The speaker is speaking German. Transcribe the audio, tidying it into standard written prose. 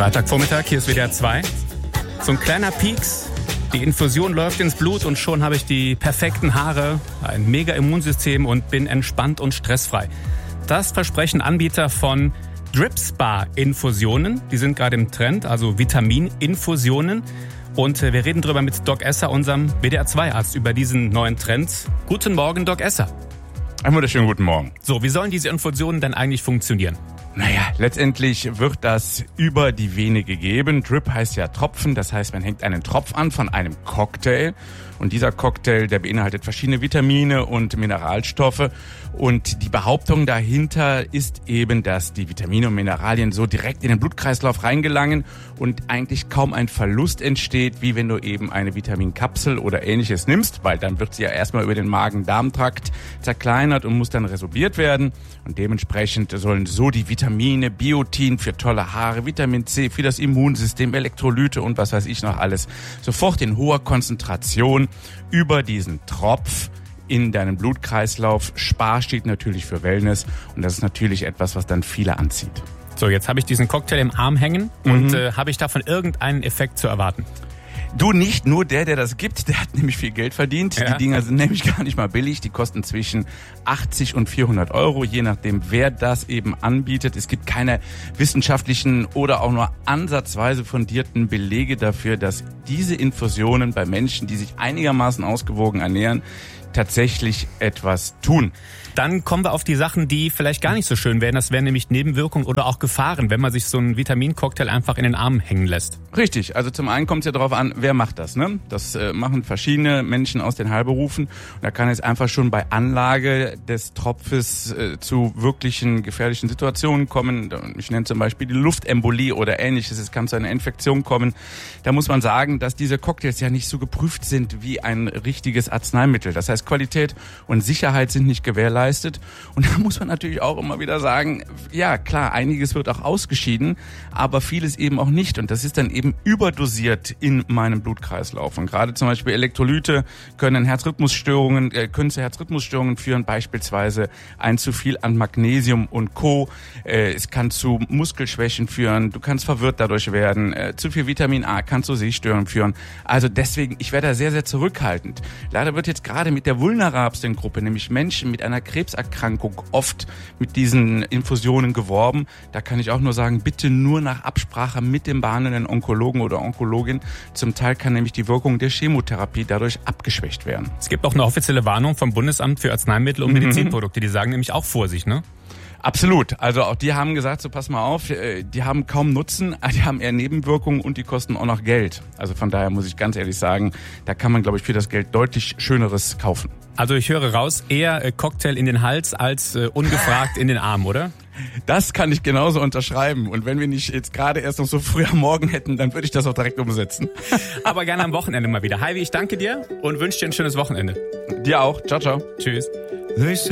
Freitagvormittag, hier ist WDR 2. So ein kleiner Pieks, die Infusion läuft ins Blut und schon habe ich die perfekten Haare, ein mega Immunsystem und bin entspannt und stressfrei. Das versprechen Anbieter von Drip Spa Infusionen. Die sind gerade im Trend, also Vitamininfusionen. Und wir reden drüber mit Doc Esser, unserem WDR 2 Arzt, über diesen neuen Trend. Guten Morgen, Doc Esser. Einen wunderschönen guten Morgen. So, wie sollen diese Infusionen denn eigentlich funktionieren? Naja, letztendlich wird das über die Vene gegeben. Drip heißt ja Tropfen, das heißt, man hängt einen Tropf an von einem Cocktail. Und dieser Cocktail, der beinhaltet verschiedene Vitamine und Mineralstoffe. Und die Behauptung dahinter ist eben, dass die Vitamine und Mineralien so direkt in den Blutkreislauf reingelangen und eigentlich kaum ein Verlust entsteht, wie wenn du eben eine Vitaminkapsel oder Ähnliches nimmst, weil dann wird sie ja erstmal über den Magen-Darm-Trakt zerkleinert und muss dann resorbiert werden. Und dementsprechend sollen so die Vitamine, Biotin für tolle Haare, Vitamin C für das Immunsystem, Elektrolyte und was weiß ich noch alles, sofort in hoher Konzentration über diesen Tropf in deinen Blutkreislauf. Spa steht natürlich für Wellness und das ist natürlich etwas, was dann viele anzieht. So, jetzt habe ich diesen Cocktail im Arm hängen und habe ich davon irgendeinen Effekt zu erwarten? Du nicht, nur der das gibt, der hat nämlich viel Geld verdient. Ja. Die Dinger sind nämlich gar nicht mal billig. Die kosten zwischen 80 und 400 Euro, je nachdem, wer das eben anbietet. Es gibt keine wissenschaftlichen oder auch nur ansatzweise fundierten Belege dafür, dass diese Infusionen bei Menschen, die sich einigermaßen ausgewogen ernähren, tatsächlich etwas tun. Dann kommen wir auf die Sachen, die vielleicht gar nicht so schön wären. Das wären nämlich Nebenwirkungen oder auch Gefahren, wenn man sich so einen Vitamincocktail einfach in den Arm hängen lässt. Richtig, also zum einen kommt es ja darauf an, wer macht das, ne? Das machen verschiedene Menschen aus den Heilberufen. Und da kann es einfach schon bei Anlage des Tropfes zu wirklichen gefährlichen Situationen kommen. Ich nenne zum Beispiel die Luftembolie oder Ähnliches. Es kann zu einer Infektion kommen. Da muss man sagen, dass diese Cocktails ja nicht so geprüft sind wie ein richtiges Arzneimittel. Das heißt, Qualität und Sicherheit sind nicht gewährleistet. Und da muss man natürlich auch immer wieder sagen, ja klar, einiges wird auch ausgeschieden, aber vieles eben auch nicht. Und das ist dann eben überdosiert in meinem Blutkreislauf. Und gerade zum Beispiel Elektrolyte können zu Herzrhythmusstörungen führen, beispielsweise ein zu viel an Magnesium und Co. Es kann zu Muskelschwächen führen, du kannst verwirrt dadurch werden. Zu viel Vitamin A kann zu Sehstörungen führen. Also deswegen, ich werde da sehr, sehr zurückhaltend. Leider wird jetzt gerade mit der vulnerablen Gruppe, nämlich Menschen mit einer Krebserkrankung, oft mit diesen Infusionen geworben. Da kann ich auch nur sagen, bitte nur nach Absprache mit dem behandelnden Onkologen oder Onkologin. Zum Teil kann nämlich die Wirkung der Chemotherapie dadurch abgeschwächt werden. Es gibt auch eine offizielle Warnung vom Bundesamt für Arzneimittel und Medizinprodukte. Die sagen nämlich auch Vorsicht, ne? Absolut. Also auch die haben gesagt, so pass mal auf, die haben kaum Nutzen, die haben eher Nebenwirkungen und die kosten auch noch Geld. Also von daher muss ich ganz ehrlich sagen, da kann man, glaube ich, für das Geld deutlich Schöneres kaufen. Also ich höre raus, eher Cocktail in den Hals als ungefragt in den Arm, oder? Das kann ich genauso unterschreiben. Und wenn wir nicht jetzt gerade erst noch so früh am Morgen hätten, dann würde ich das auch direkt umsetzen. Aber gerne am Wochenende mal wieder. Heidi, ich danke dir und wünsche dir ein schönes Wochenende. Dir auch. Ciao, ciao. Tschüss.